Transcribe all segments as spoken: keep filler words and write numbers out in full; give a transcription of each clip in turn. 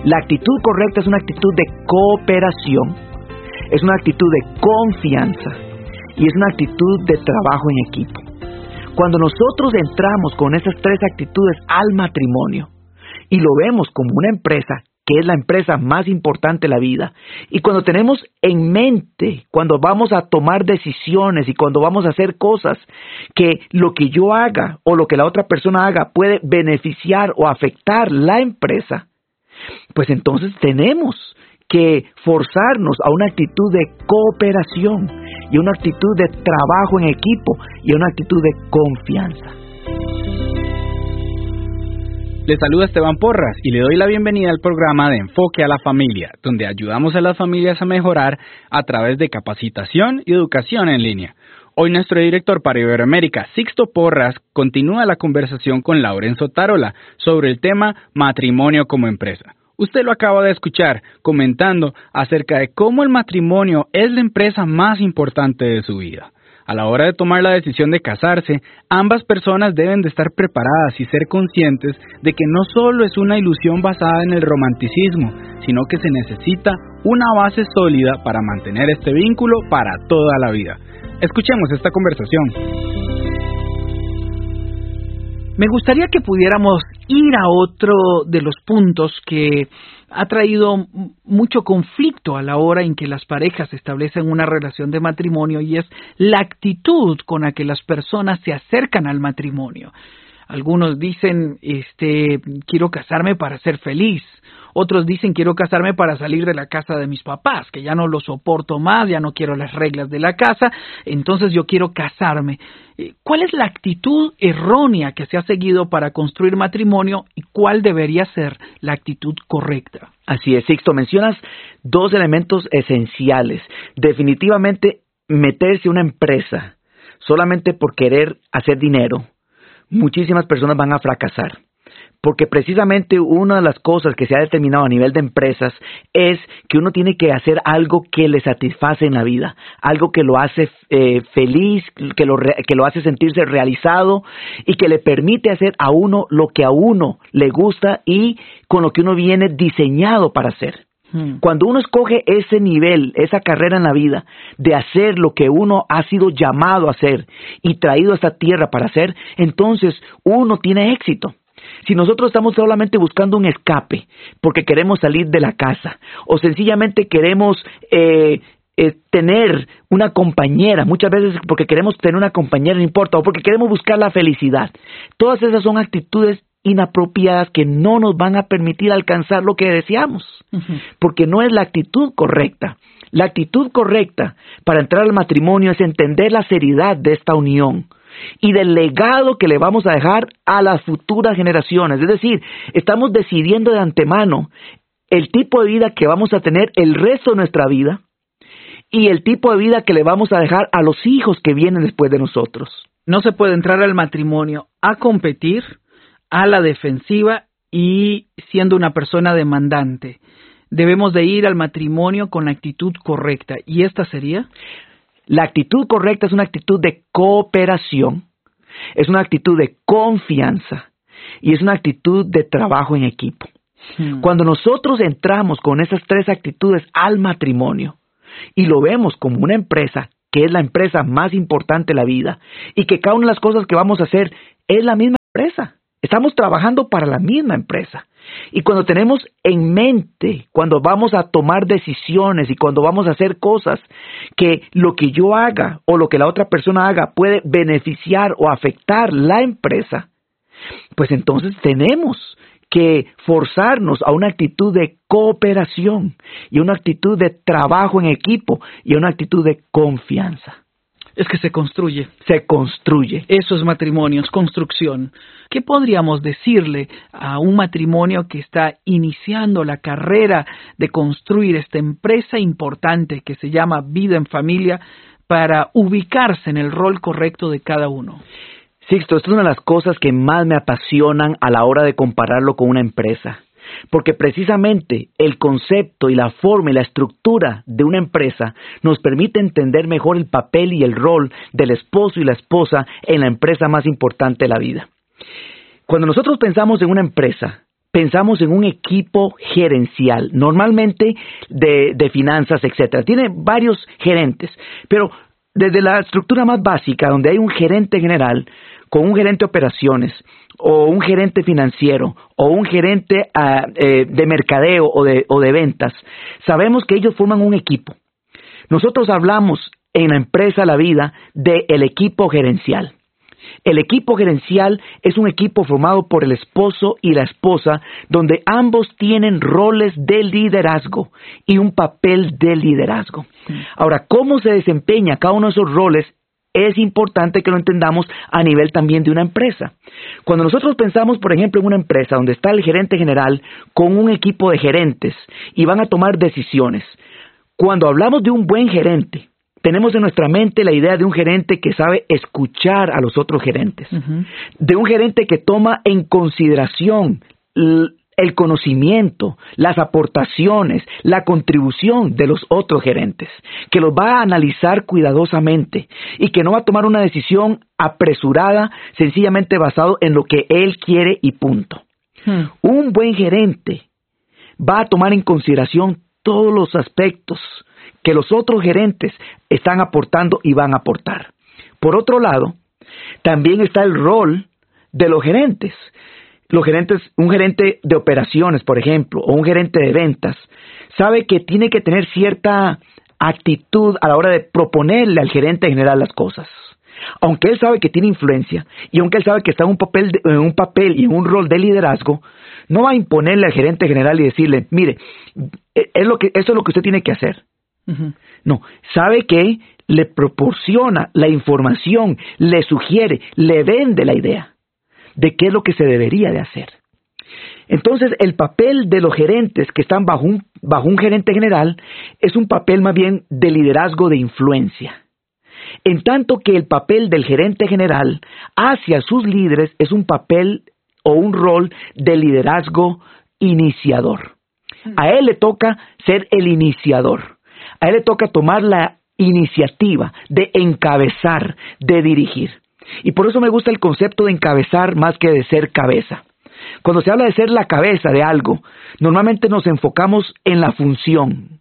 La actitud correcta es una actitud de cooperación, es una actitud de confianza y es una actitud de trabajo en equipo. Cuando nosotros entramos con esas tres actitudes al matrimonio y lo vemos como una empresa, que es la empresa más importante de la vida, y cuando tenemos en mente, cuando vamos a tomar decisiones y cuando vamos a hacer cosas, que lo que yo haga o lo que la otra persona haga puede beneficiar o afectar la empresa, pues entonces tenemos que forzarnos a una actitud de cooperación y una actitud de trabajo en equipo y una actitud de confianza. Le saluda Esteban Porras y le doy la bienvenida al programa de Enfoque a la Familia, donde ayudamos a las familias a mejorar a través de capacitación y educación en línea. Hoy nuestro director para Iberoamérica, Sixto Porras, continúa la conversación con Laurenzo Tarola sobre el tema matrimonio como empresa. Usted lo acaba de escuchar comentando acerca de cómo el matrimonio es la empresa más importante de su vida. A la hora de tomar la decisión de casarse, ambas personas deben de estar preparadas y ser conscientes de que no solo es una ilusión basada en el romanticismo, sino que se necesita una base sólida para mantener este vínculo para toda la vida. Escuchemos esta conversación. Me gustaría que pudiéramos ir a otro de los puntos que ha traído mucho conflicto a la hora en que las parejas establecen una relación de matrimonio, y es la actitud con la que las personas se acercan al matrimonio. Algunos dicen, este, quiero casarme para ser feliz. Otros dicen, quiero casarme para salir de la casa de mis papás, que ya no lo soporto más, ya no quiero las reglas de la casa, entonces yo quiero casarme. ¿Cuál es la actitud errónea que se ha seguido para construir matrimonio y cuál debería ser la actitud correcta? Así es, Sixto, mencionas dos elementos esenciales. Definitivamente, meterse a una empresa solamente por querer hacer dinero, muchísimas personas van a fracasar. Porque precisamente una de las cosas que se ha determinado a nivel de empresas es que uno tiene que hacer algo que le satisface en la vida, algo que lo hace eh, feliz, que lo, re, que lo hace sentirse realizado y que le permite hacer a uno lo que a uno le gusta y con lo que uno viene diseñado para hacer. Hmm. Cuando uno escoge ese nivel, esa carrera en la vida, de hacer lo que uno ha sido llamado a hacer y traído a esta tierra para hacer, entonces uno tiene éxito. Si nosotros estamos solamente buscando un escape porque queremos salir de la casa o sencillamente queremos eh, eh, tener una compañera, muchas veces porque queremos tener una compañera, no importa, o porque queremos buscar la felicidad, todas esas son actitudes inapropiadas que no nos van a permitir alcanzar lo que deseamos, uh-huh. porque no es la actitud correcta. La actitud correcta para entrar al matrimonio es entender la seriedad de esta unión y del legado que le vamos a dejar a las futuras generaciones. Es decir, estamos decidiendo de antemano el tipo de vida que vamos a tener el resto de nuestra vida y el tipo de vida que le vamos a dejar a los hijos que vienen después de nosotros. No se puede entrar al matrimonio a competir, a la defensiva y siendo una persona demandante. Debemos de ir al matrimonio con la actitud correcta. ¿Y esta sería? La actitud correcta es una actitud de cooperación, es una actitud de confianza y es una actitud de trabajo en equipo. Hmm. Cuando nosotros entramos con esas tres actitudes al matrimonio y lo vemos como una empresa, que es la empresa más importante de la vida, y que cada una de las cosas que vamos a hacer es la misma empresa, estamos trabajando para la misma empresa. Y cuando tenemos en mente, cuando vamos a tomar decisiones y cuando vamos a hacer cosas, que lo que yo haga o lo que la otra persona haga puede beneficiar o afectar la empresa, pues entonces tenemos que forzarnos a una actitud de cooperación y una actitud de trabajo en equipo y una actitud de confianza. Es que se construye. Se construye. Eso es matrimonio, es construcción. ¿Qué podríamos decirle a un matrimonio que está iniciando la carrera de construir esta empresa importante que se llama Vida en Familia para ubicarse en el rol correcto de cada uno? Sixto, esto es una de las cosas que más me apasionan a la hora de compararlo con una empresa. Porque precisamente el concepto y la forma y la estructura de una empresa nos permite entender mejor el papel y el rol del esposo y la esposa en la empresa más importante de la vida. Cuando nosotros pensamos en una empresa, pensamos en un equipo gerencial, normalmente de, de finanzas, etcétera. Tiene varios gerentes, pero desde la estructura más básica, donde hay un gerente general, con un gerente de operaciones, o un gerente financiero, o un gerente uh, eh, de mercadeo o de, o de ventas, sabemos que ellos forman un equipo. Nosotros hablamos en la empresa La Vida del equipo gerencial. El equipo gerencial es un equipo formado por el esposo y la esposa, donde ambos tienen roles de liderazgo y un papel de liderazgo. Ahora, ¿cómo se desempeña cada uno de esos roles? Es importante que lo entendamos a nivel también de una empresa. Cuando nosotros pensamos, por ejemplo, en una empresa donde está el gerente general con un equipo de gerentes y van a tomar decisiones, cuando hablamos de un buen gerente, tenemos en nuestra mente la idea de un gerente que sabe escuchar a los otros gerentes, uh-huh. de un gerente que toma en consideración l- el conocimiento, las aportaciones, la contribución de los otros gerentes, que los va a analizar cuidadosamente y que no va a tomar una decisión apresurada, sencillamente basado en lo que él quiere y punto. Uh-huh. Un buen gerente va a tomar en consideración todos los aspectos que los otros gerentes están aportando y van a aportar. Por otro lado, también está el rol de los gerentes. Los gerentes, un gerente de operaciones, por ejemplo, o un gerente de ventas, sabe que tiene que tener cierta actitud a la hora de proponerle al gerente general las cosas. Aunque él sabe que tiene influencia, y aunque él sabe que está en un papel, de, en un papel y en un rol de liderazgo, no va a imponerle al gerente general y decirle, mire, es lo que, eso es lo que usted tiene que hacer. Uh-huh. No, sabe que le proporciona la información, le sugiere, le vende la idea de qué es lo que se debería de hacer. Entonces, el papel de los gerentes que están bajo un, bajo un gerente general es un papel más bien de liderazgo de influencia. En tanto que el papel del gerente general hacia sus líderes es un papel o un rol de liderazgo iniciador. A él le toca ser el iniciador. A él le toca tomar la iniciativa de encabezar, de dirigir. Y por eso me gusta el concepto de encabezar más que de ser cabeza. Cuando se habla de ser la cabeza de algo, normalmente nos enfocamos en la función,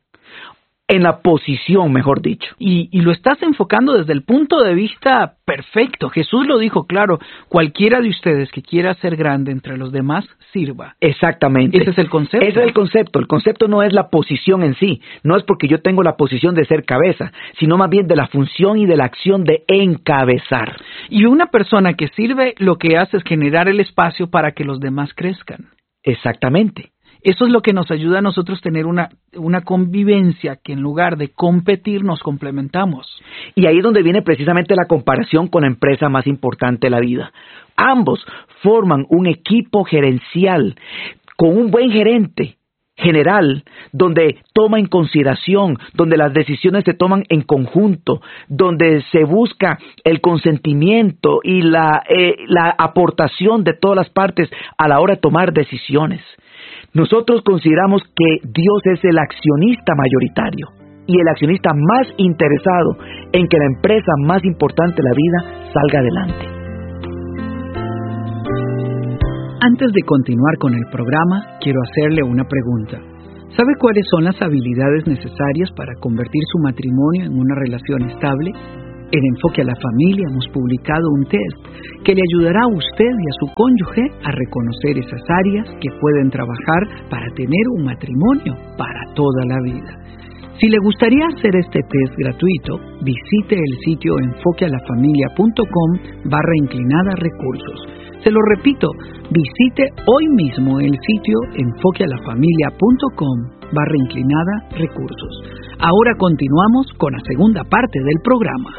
en la posición, mejor dicho. Y, y lo estás enfocando desde el punto de vista perfecto. Jesús lo dijo claro, cualquiera de ustedes que quiera ser grande entre los demás, sirva. Exactamente. Ese es el concepto. Ese es el concepto. El concepto no es la posición en sí, no es porque yo tengo la posición de ser cabeza, sino más bien de la función y de la acción de encabezar. Y una persona que sirve lo que hace es generar el espacio para que los demás crezcan. Exactamente. Eso es lo que nos ayuda a nosotros tener una, una convivencia que en lugar de competir nos complementamos. Y ahí es donde viene precisamente la comparación con la empresa más importante de la vida. Ambos forman un equipo gerencial con un buen gerente general donde toma en consideración, donde las decisiones se toman en conjunto, donde se busca el consentimiento y la, eh, la aportación de todas las partes a la hora de tomar decisiones. Nosotros consideramos que Dios es el accionista mayoritario y el accionista más interesado en que la empresa más importante de la vida salga adelante. Antes de continuar con el programa, quiero hacerle una pregunta. ¿Sabe cuáles son las habilidades necesarias para convertir su matrimonio en una relación estable? En Enfoque a la Familia hemos publicado un test que le ayudará a usted y a su cónyuge a reconocer esas áreas que pueden trabajar para tener un matrimonio para toda la vida. Si le gustaría hacer este test gratuito, visite el sitio enfoquealafamilia.com barra inclinada recursos. Se lo repito, visite hoy mismo el sitio enfoquealafamilia.com barra inclinada recursos. Ahora continuamos con la segunda parte del programa.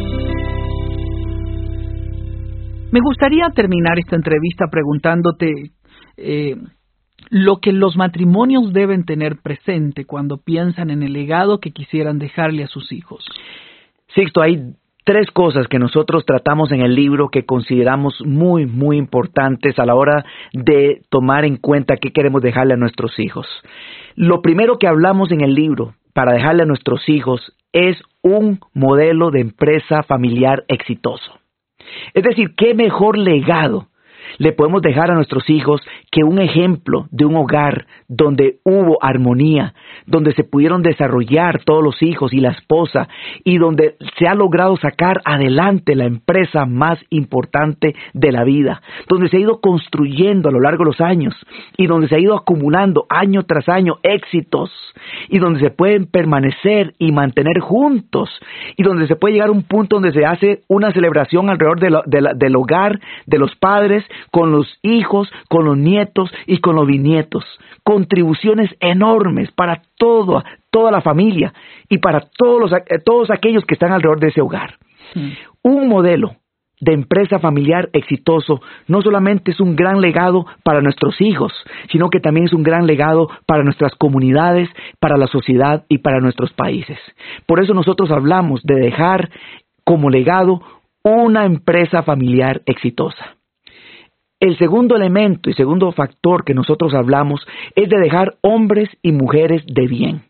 Me gustaría terminar esta entrevista preguntándote eh, lo que los matrimonios deben tener presente cuando piensan en el legado que quisieran dejarle a sus hijos. Sixto, hay tres cosas que nosotros tratamos en el libro que consideramos muy, muy importantes a la hora de tomar en cuenta qué queremos dejarle a nuestros hijos. Lo primero que hablamos en el libro para dejarle a nuestros hijos es un modelo de empresa familiar exitoso. Es decir, qué mejor legado le podemos dejar a nuestros hijos que un ejemplo de un hogar donde hubo armonía, donde se pudieron desarrollar todos los hijos y la esposa, y donde se ha logrado sacar adelante la empresa más importante de la vida, donde se ha ido construyendo a lo largo de los años, y donde se ha ido acumulando año tras año éxitos, y donde se pueden permanecer y mantener juntos, y donde se puede llegar a un punto donde se hace una celebración alrededor de la, de la, del hogar, de los padres, con los hijos, con los nietos y con los bisnietos. Contribuciones enormes para todo, toda la familia y para todos, los, todos aquellos que están alrededor de ese hogar. Sí. Un modelo de empresa familiar exitoso no solamente es un gran legado para nuestros hijos, sino que también es un gran legado para nuestras comunidades, para la sociedad y para nuestros países. Por eso nosotros hablamos de dejar como legado una empresa familiar exitosa. El segundo elemento y segundo factor que nosotros hablamos es de dejar hombres y mujeres de bien.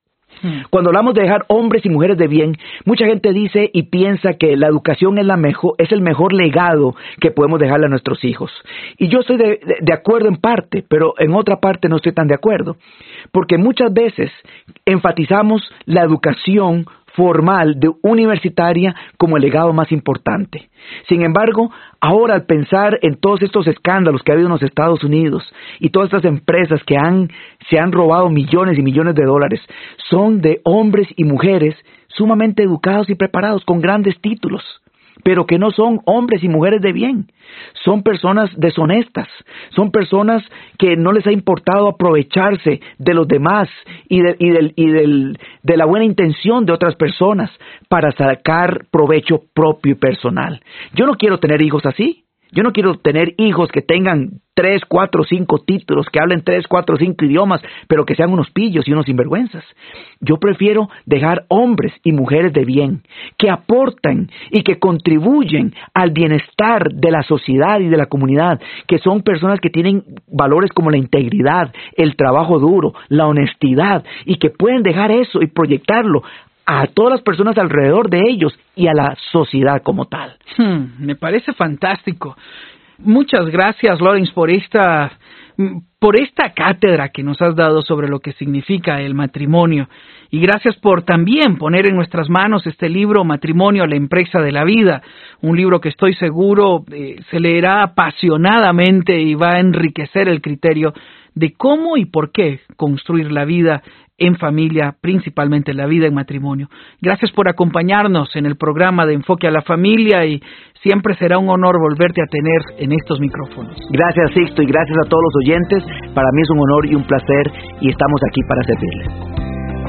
Cuando hablamos de dejar hombres y mujeres de bien, mucha gente dice y piensa que la educación es, la mejor, es el mejor legado que podemos dejarle a nuestros hijos. Y yo estoy de, de, de acuerdo en parte, pero en otra parte no estoy tan de acuerdo. Porque muchas veces enfatizamos la educación formal de universitaria como el legado más importante. Sin embargo, ahora al pensar en todos estos escándalos que ha habido en los Estados Unidos y todas estas empresas que han, se han robado millones y millones de dólares, son de hombres y mujeres sumamente educados y preparados con grandes títulos, pero que no son hombres y mujeres de bien. Son personas deshonestas, son personas que no les ha importado aprovecharse de los demás y, de, y, del, y del, de la buena intención de otras personas para sacar provecho propio y personal. Yo no quiero tener hijos así. Yo no quiero tener hijos que tengan tres, cuatro, cinco títulos, que hablen tres, cuatro, cinco idiomas, pero que sean unos pillos y unos sinvergüenzas. Yo prefiero dejar hombres y mujeres de bien, que aportan y que contribuyen al bienestar de la sociedad y de la comunidad, que son personas que tienen valores como la integridad, el trabajo duro, la honestidad, y que pueden dejar eso y proyectarlo a todas las personas alrededor de ellos y a la sociedad como tal. Hmm, me parece fantástico. Muchas gracias, Lawrence, por esta, por esta cátedra que nos has dado sobre lo que significa el matrimonio. Y gracias por también poner en nuestras manos este libro, Matrimonio, la empresa de la vida. Un libro que estoy seguro eh, se leerá apasionadamente y va a enriquecer el criterio de cómo y por qué construir la vida en familia, principalmente la vida en matrimonio. Gracias por acompañarnos en el programa de Enfoque a la Familia y siempre será un honor volverte a tener en estos micrófonos. Gracias, Sixto, y gracias a todos los oyentes. Para mí es un honor y un placer y estamos aquí para servirles.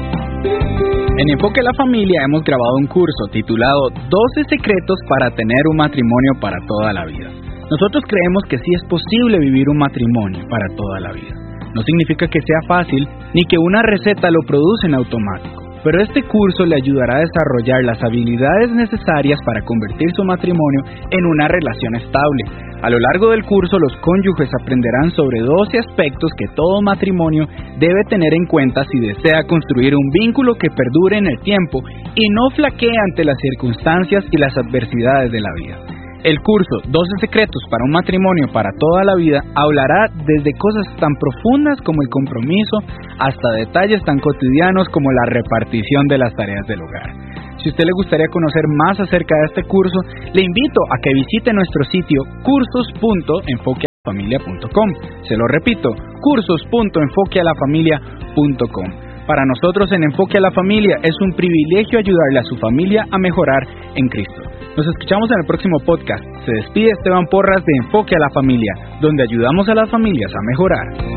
En Enfoque a la Familia hemos grabado un curso titulado doce secretos para tener un matrimonio para toda la vida. Nosotros creemos que sí es posible vivir un matrimonio para toda la vida. No significa que sea fácil, ni que una receta lo produce en automático, pero este curso le ayudará a desarrollar las habilidades necesarias para convertir su matrimonio en una relación estable. A lo largo del curso, los cónyuges aprenderán sobre doce aspectos que todo matrimonio debe tener en cuenta si desea construir un vínculo que perdure en el tiempo y no flaquee ante las circunstancias y las adversidades de la vida. El curso doce secretos para un matrimonio para toda la vida hablará desde cosas tan profundas como el compromiso hasta detalles tan cotidianos como la repartición de las tareas del hogar. Si a usted le gustaría conocer más acerca de este curso, le invito a que visite nuestro sitio cursos punto enfoque a la familia punto com. Se lo repito, cursos punto enfoque a la familia punto com. Para nosotros en Enfoque a la Familia es un privilegio ayudarle a su familia a mejorar en Cristo. Nos escuchamos en el próximo podcast. Se despide Esteban Porras de Enfoque a la Familia, donde ayudamos a las familias a mejorar.